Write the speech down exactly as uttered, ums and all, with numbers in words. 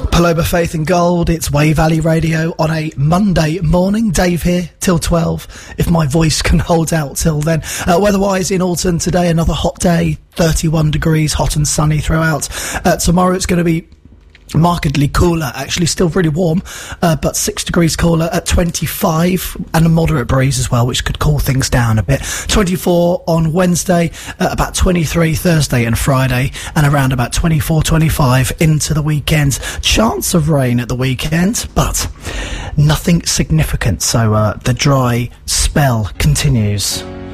Paloma Faith and Gold, it's Way Valley Radio on a Monday morning. Dave here till twelve, if my voice can hold out till then. Uh, weather-wise in Alton today, another hot day, thirty-one degrees, hot and sunny throughout. Uh, tomorrow it's going to be markedly cooler, actually still really warm, uh, but six degrees cooler at twenty-five, and a moderate breeze as well, which could cool things down a bit. twenty-four on Wednesday, uh, about twenty-three Thursday and Friday, and around about twenty-four, twenty-five into the weekend. Chance of rain at the weekend, but nothing significant, so uh, the dry spell continues.